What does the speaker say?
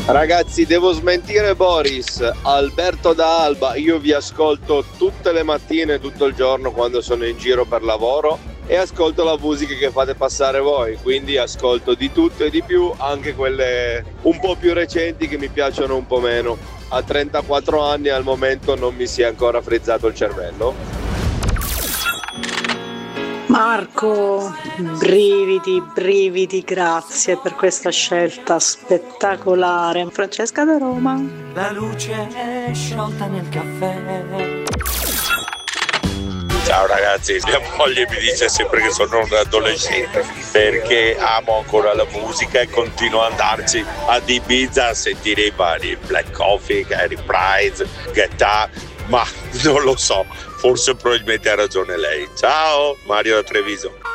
Ragazzi, devo smentire Boris, Alberto da Alba, io vi ascolto tutte le mattine, tutto il giorno quando sono in giro per lavoro e ascolto la musica che fate passare voi, quindi ascolto di tutto e di più, anche quelle un po' più recenti che mi piacciono un po' meno. A 34 anni al momento non mi si è ancora frizzato il cervello. Marco, brividi, grazie per questa scelta spettacolare. Francesca da Roma. La luce è sciolta nel caffè. Ciao ragazzi, mia moglie mi dice sempre che sono un adolescente perché amo ancora la musica e continuo ad andarci ad Ibiza a sentire i vari Black Coffee, Gary Price, Guetta, ma non lo so, forse probabilmente ha ragione lei. Ciao, Mario da Treviso.